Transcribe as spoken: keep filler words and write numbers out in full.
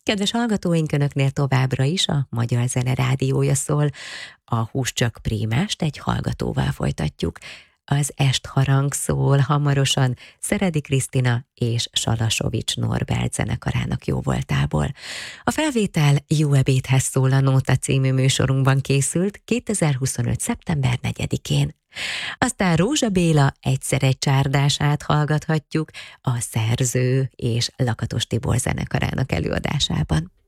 Kedves hallgatóink, Önöknél továbbra is a Magyar Zene Rádiója szól. A Hús csak prímást egy hallgatóval folytatjuk. Az Est harang szól hamarosan Szeredi Krisztina és Salasovics Norbert zenekarának jóvoltából. A felvétel Jó ebédhez szól a Nóta című műsorunkban készült kétezer-huszonöt. szeptember negyedikén. Aztán Rózsa Béla Egyszer egy csárdását hallgathatjuk a Szerző és Lakatos Tibor zenekarának előadásában.